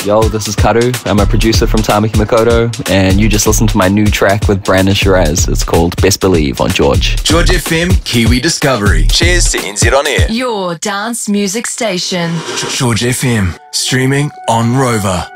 Yo, this is Karu. I'm a producer from Tamaki Makoto, and you just listened to my new track with Brandon Shiraz. It's called Best Believe on George. George FM, Kiwi Discovery. Cheers to NZ On Air. Your dance music station. George FM, streaming on Rover.